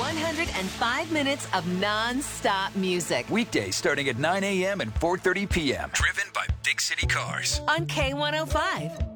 105 minutes of non-stop music Weekdays starting at 9 a.m. and 4:30 p.m. Driven by Big City Cars. on K105.